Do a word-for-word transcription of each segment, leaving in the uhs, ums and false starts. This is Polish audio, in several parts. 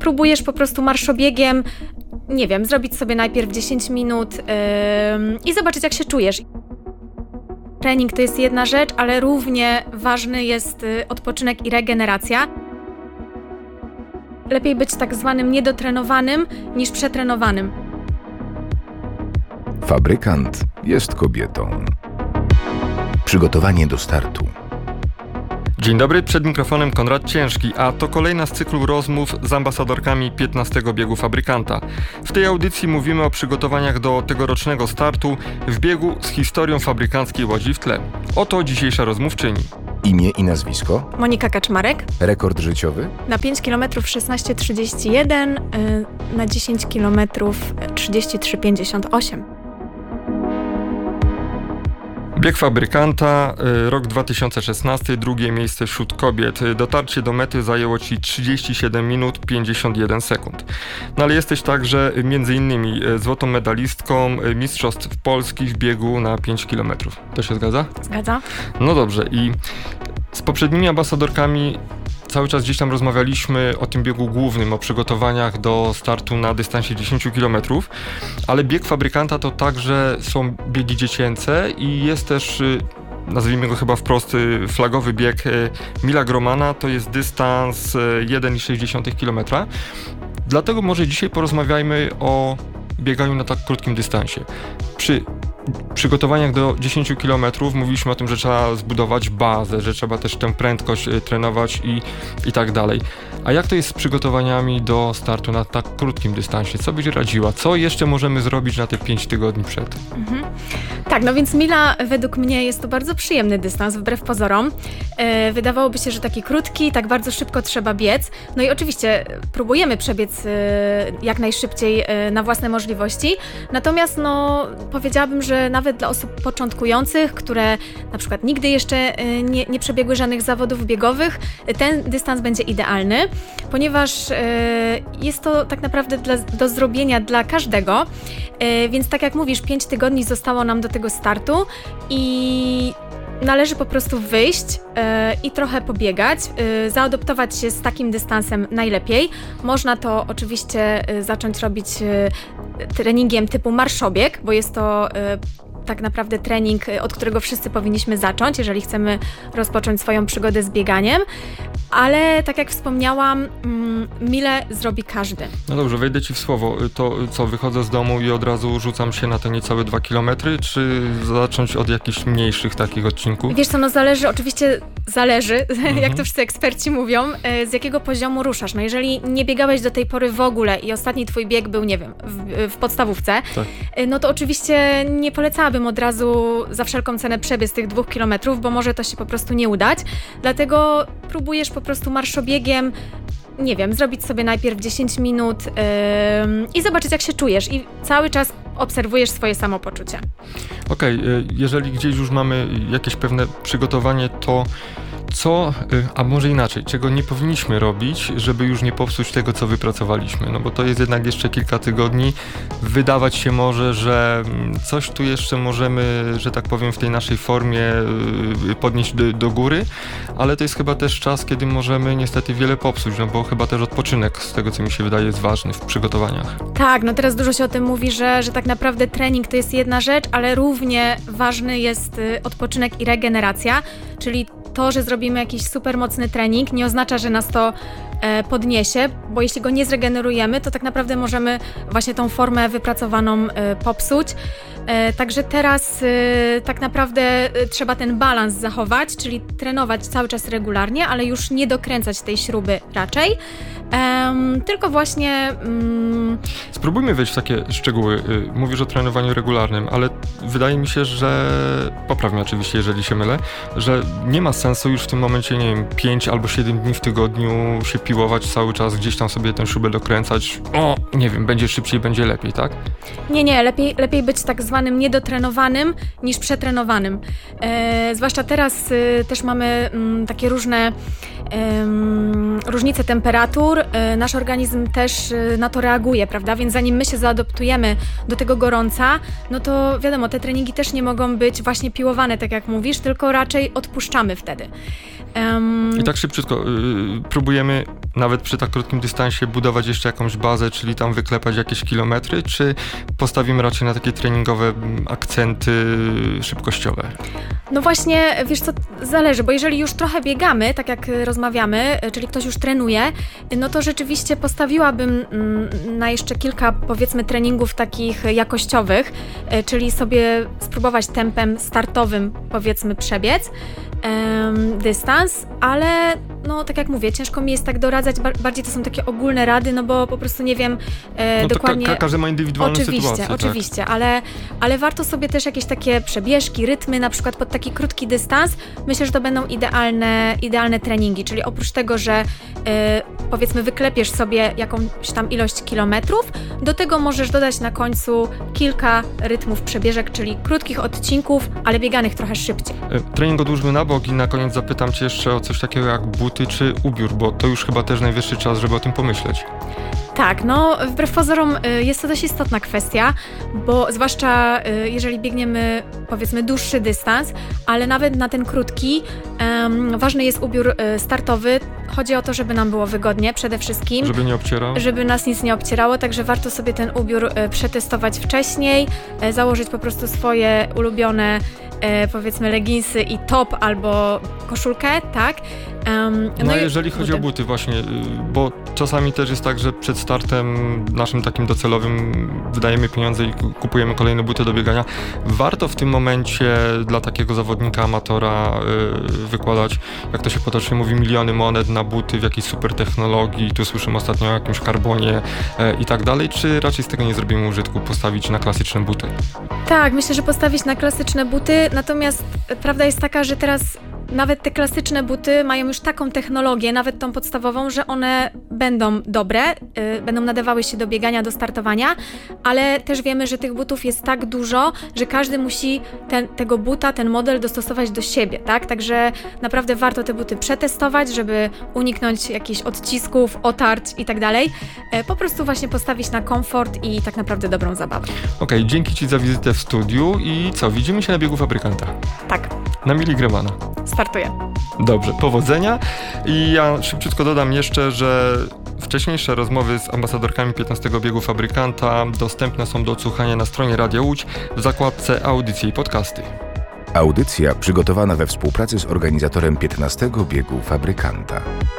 próbujesz po prostu marszobiegiem, nie wiem, zrobić sobie najpierw dziesięć minut yy, i zobaczyć, jak się czujesz. Trening to jest jedna rzecz, ale równie ważny jest yy, odpoczynek i regeneracja. Lepiej być tak zwanym niedotrenowanym niż przetrenowanym. Fabrykant jest kobietą. Przygotowanie do startu. Dzień dobry, przed mikrofonem Konrad Ciężki, a to kolejna z cyklu rozmów z ambasadorkami piętnastego biegu Fabrykanta. W tej audycji mówimy o przygotowaniach do tegorocznego startu w biegu z historią fabrykanckiej Łodzi w tle. Oto dzisiejsza rozmówczyni. Imię i nazwisko? Monika Kaczmarek. Rekord życiowy? Na pięć kilometrów szesnaście trzydzieści jeden, yy, na dziesięć kilometrów trzydzieści trzy pięćdziesiąt osiem. Bieg Fabrykanta, rok dwa tysiące szesnasty, drugie miejsce wśród kobiet. Dotarcie do mety zajęło Ci trzydzieści siedem minut pięćdziesiąt jeden sekund. No ale jesteś także między innymi złotą medalistką Mistrzostw Polski w biegu na pięć kilometrów. To się zgadza? Zgadza. No dobrze, i z poprzednimi ambasadorkami cały czas gdzieś tam rozmawialiśmy o tym biegu głównym, o przygotowaniach do startu na dystansie dziesięć kilometrów, ale bieg Fabrykanta to także są biegi dziecięce i jest też, nazwijmy go chyba wprost, flagowy bieg Mila Gromana, to jest dystans jeden przecinek sześć kilometra. Dlatego może dzisiaj porozmawiajmy o bieganiu na tak krótkim dystansie. Przy przygotowaniach do dziesięć kilometrów mówiliśmy o tym, że trzeba zbudować bazę, że trzeba też tę prędkość y, trenować i, i tak dalej. A jak to jest z przygotowaniami do startu na tak krótkim dystansie? Co byś radziła? Co jeszcze możemy zrobić na te pięć tygodni przed? Mhm. Tak, no więc Mila według mnie jest to bardzo przyjemny dystans, wbrew pozorom. E, wydawałoby się, że taki krótki, tak bardzo szybko trzeba biec. No i oczywiście próbujemy przebiec e, jak najszybciej e, na własne możliwości. Natomiast no powiedziałabym, że nawet dla osób początkujących, które na przykład nigdy jeszcze nie, nie przebiegły żadnych zawodów biegowych, ten dystans będzie idealny, ponieważ jest to tak naprawdę dla, do zrobienia dla każdego, więc tak jak mówisz, pięć tygodni zostało nam do tego startu i należy po prostu wyjść e, i trochę pobiegać, e, zaadoptować się z takim dystansem najlepiej. Można to oczywiście e, zacząć robić e, treningiem typu marszobieg, bo jest to e, tak naprawdę trening, od którego wszyscy powinniśmy zacząć, jeżeli chcemy rozpocząć swoją przygodę z bieganiem. Ale tak jak wspomniałam, mm, mile zrobi każdy. No dobrze, wejdę Ci w słowo. To co, wychodzę z domu i od razu rzucam się na te niecałe dwa kilometry, czy zacząć od jakichś mniejszych takich odcinków? Wiesz co, no zależy, oczywiście zależy, mhm. jak to wszyscy eksperci mówią, z jakiego poziomu ruszasz. No jeżeli nie biegałeś do tej pory w ogóle i ostatni twój bieg był, nie wiem, w, w podstawówce, tak. no to oczywiście nie polecałabym od razu za wszelką cenę przebiec tych dwóch kilometrów, bo może to się po prostu nie udać. Dlatego próbujesz po prostu marszobiegiem, nie wiem, zrobić sobie najpierw dziesięć minut yy, i zobaczyć, jak się czujesz, i cały czas obserwujesz swoje samopoczucie. Okej, okay, jeżeli gdzieś już mamy jakieś pewne przygotowanie, to co, a może inaczej, czego nie powinniśmy robić, żeby już nie popsuć tego, co wypracowaliśmy, no bo to jest jednak jeszcze kilka tygodni. Wydawać się może, że coś tu jeszcze możemy, że tak powiem, w tej naszej formie podnieść do, do góry, ale to jest chyba też czas, kiedy możemy niestety wiele popsuć, no bo chyba też odpoczynek, z tego co mi się wydaje, jest ważny w przygotowaniach. Tak, no teraz dużo się o tym mówi, że, że tak naprawdę trening to jest jedna rzecz, ale równie ważny jest odpoczynek i regeneracja, czyli to, że zrobimy jakiś super mocny trening, nie oznacza, że nas to e, podniesie, bo jeśli go nie zregenerujemy, to tak naprawdę możemy właśnie tą formę wypracowaną e, popsuć. E, także teraz e, tak naprawdę e, trzeba ten balans zachować, czyli trenować cały czas regularnie, ale już nie dokręcać tej śruby raczej, e, tylko właśnie... Mm... Spróbujmy wejść w takie szczegóły. Mówisz o trenowaniu regularnym, ale wydaje mi się, że, popraw mnie oczywiście, jeżeli się mylę, że nie ma sensu już w tym momencie, nie wiem, pięć albo siedem dni w tygodniu się piłować cały czas, gdzieś tam sobie tę śrubę dokręcać. O, nie wiem, będzie szybciej, będzie lepiej, tak? Nie, nie, lepiej, lepiej być tak zwanym niedotrenowanym niż przetrenowanym. E, zwłaszcza teraz e, też mamy m, takie różne e, różnice temperatur. E, nasz organizm też e, na to reaguje, prawda? Więc zanim my się zaadoptujemy do tego gorąca, no to wiadomo, te treningi też nie mogą być właśnie piłowane, tak jak mówisz, tylko raczej odpuszczamy wtedy. Um... I tak szybciutko yy, próbujemy nawet przy tak krótkim dystansie budować jeszcze jakąś bazę, czyli tam wyklepać jakieś kilometry, czy postawimy raczej na takie treningowe akcenty szybkościowe? No właśnie, wiesz co, zależy, bo jeżeli już trochę biegamy, tak jak rozmawiamy, czyli ktoś już trenuje, no to rzeczywiście postawiłabym na jeszcze kilka, powiedzmy, treningów takich jakościowych, czyli sobie spróbować tempem startowym, powiedzmy, przebiec em, dystans, ale no tak jak mówię, ciężko mi jest tak doradzać, bardziej to są takie ogólne rady, no bo po prostu nie wiem e, no to dokładnie. Ka- każdy ma indywidualną oczywiście, sytuację. Oczywiście, tak. ale, ale warto sobie też jakieś takie przebieżki, rytmy, na przykład pod taki krótki dystans. Myślę, że to będą idealne, idealne treningi, czyli oprócz tego, że e, powiedzmy wyklepiesz sobie jakąś tam ilość kilometrów, do tego możesz dodać na końcu kilka rytmów przebieżek, czyli krótkich odcinków, ale bieganych trochę szybciej. Trening odłóżmy na bok i na koniec zapytam Cię jeszcze o coś takiego jak buty czy ubiór, bo to już chyba też najwyższy czas, żeby o tym pomyśleć. Tak, no wbrew pozorom jest to dość istotna kwestia, bo zwłaszcza jeżeli biegniemy, powiedzmy, dłuższy dystans, ale nawet na ten krótki, um, ważny jest ubiór startowy. Chodzi o to, żeby nam było wygodnie przede wszystkim. Żeby nie obcierał. Żeby nas nic nie obcierało, także warto sobie ten ubiór przetestować wcześniej, założyć po prostu swoje ulubione, powiedzmy, leginsy i top albo koszulkę, tak? Um, no, no jeżeli chodzi buty. o buty właśnie, bo czasami też jest tak, że przed startem naszym takim docelowym wydajemy pieniądze i kupujemy kolejne buty do biegania. Warto w tym momencie dla takiego zawodnika, amatora yy, wykładać, jak to się potocznie mówi, miliony monet na buty w jakiejś super technologii, tu słyszymy ostatnio o jakimś karbonie yy, i tak dalej, czy raczej z tego nie zrobimy użytku, postawić na klasyczne buty? Tak, myślę, że postawić na klasyczne buty, natomiast prawda jest taka, że teraz nawet te klasyczne buty mają już taką technologię, nawet tą podstawową, że one będą dobre, yy, będą nadawały się do biegania, do startowania, ale też wiemy, że tych butów jest tak dużo, że każdy musi ten, tego buta, ten model dostosować do siebie, tak? Także naprawdę warto te buty przetestować, żeby uniknąć jakichś odcisków, otarć i tak dalej. Yy, po prostu właśnie postawić na komfort i tak naprawdę dobrą zabawę. Okej, okay, dzięki Ci za wizytę w studiu i co, widzimy się na biegu Fabrykanta? Tak. Na Mili Gremana. Startuję. Dobrze, powodzenia. I ja szybciutko dodam jeszcze, że wcześniejsze rozmowy z ambasadorkami piętnastego biegu Fabrykanta dostępne są do odsłuchania na stronie Radia Łódź w zakładce Audycje i Podcasty. Audycja przygotowana we współpracy z organizatorem piętnastego biegu Fabrykanta.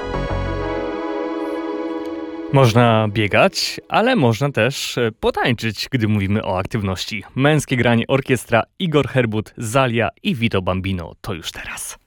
Można biegać, ale można też potańczyć, gdy mówimy o aktywności. Męskie granie orkiestra Igor Herbut, Zalia i Vito Bambino to już teraz.